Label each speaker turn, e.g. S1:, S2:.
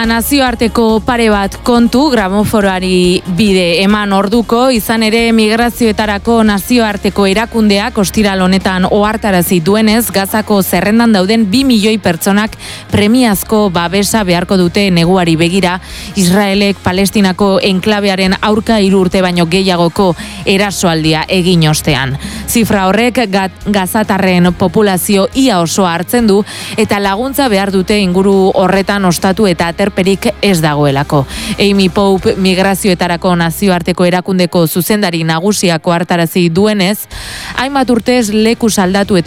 S1: nazioarteko pare bat kontu gramoforoari bide eman orduko, izan ere migrazioetarako nazioarteko erakundeak ostiral honetan ohartarazi duenez, Gazako zerrendan dauden 2 milioi pertsonak premiazko babesa beharko dute neguari begira, Israelek Palestinako enklabearen aurka 3 urte baino gehiagoko erasoaldia egin ostean. Zifra horrek gazatarren populazio ia osoa hartzen du eta laguntza behar dute inguru horretan ostatu eta aterperik ez dagoelako. Amy Pope migrazioetarako nazioarteko erakundeko zuzendari nagusiako hartarazi duenez, hainbat urtez leku saldatu eta